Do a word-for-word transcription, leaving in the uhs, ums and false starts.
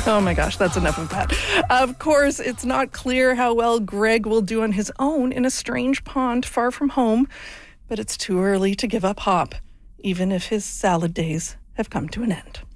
Oh my gosh, that's enough of that. Of course, it's not clear how well Greg will do on his own in a strange pond far from home, but it's too early to give up hope, even if his salad days have come to an end.